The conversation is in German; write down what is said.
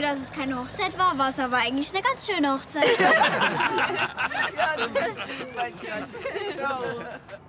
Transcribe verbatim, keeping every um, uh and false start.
dass es keine Hochzeit war, war es aber eigentlich eine ganz schöne Hochzeit. Ja, das ist mein Schatz. Ciao.